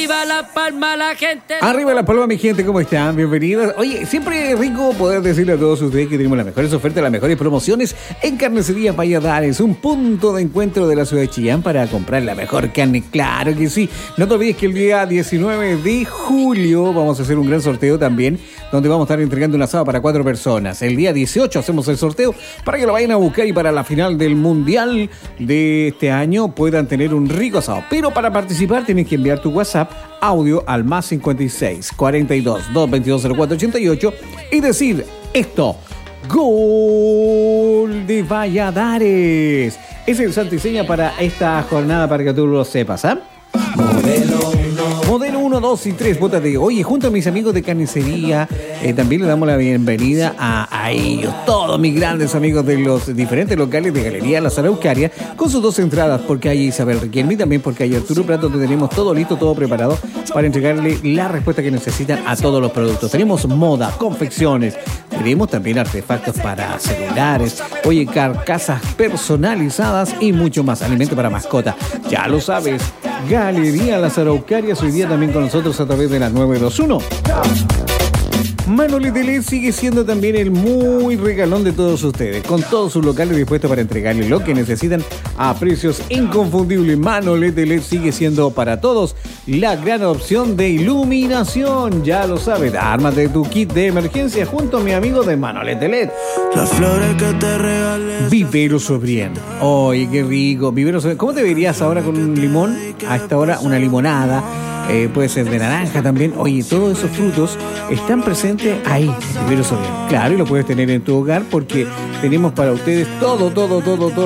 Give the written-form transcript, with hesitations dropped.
Arriba la palma, la gente. Arriba la palma, mi gente, ¿cómo están? Bienvenidos. Oye, siempre es rico poder decirle a todos ustedes que tenemos las mejores ofertas, las mejores promociones en Carnicería Valladares, un punto de encuentro de la ciudad de Chillán para comprar la mejor carne. Claro que sí. No te olvides que el día 19 de julio vamos a hacer un gran sorteo también, donde vamos a estar entregando un asado para 4 personas. El día 18 hacemos el sorteo para que lo vayan a buscar y para la final del Mundial de este año puedan tener un rico asado. Pero para participar tienes que enviar tu WhatsApp audio al más 56 42 222 0488 y decir esto: Gol de Valladares. Es el santo y seña para esta jornada, para que tú lo sepas, ¿ah? Modelo 1, 2 y 3, bótate. Oye, junto a mis amigos de carnicería, también le damos la bienvenida a ellos, todos mis grandes amigos de los diferentes locales de Galería La Araucaria, con sus 2 entradas, porque hay Isabel Riquelme y también porque hay Arturo Prat, donde tenemos todo listo, todo preparado para entregarle la respuesta que necesitan a todos los productos. Tenemos moda, confecciones, tenemos también artefactos para celulares, oye, carcasas personalizadas y mucho más, alimento para mascota. Ya lo sabes, Galería Las Araucarias, hoy día también con nosotros a través de la 921. Manolete LED sigue siendo también el muy regalón de todos ustedes, con todos sus locales dispuestos para entregarles lo que necesitan a precios inconfundibles. Manolete LED sigue siendo para todos la gran opción de iluminación. Ya lo sabes, ármate tu kit de emergencia junto a mi amigo de Manolete LED. Las flores que te regalé. Vivero Sobrien. Oye, qué rico. Vivero Sobrien. ¿Cómo te verías ahora con un limón? A esta hora una limonada. Puede ser de naranja también. Oye, todos esos frutos están presentes ahí, Vivero Sobrien. Claro, y lo puedes tener en tu hogar porque tenemos para ustedes todo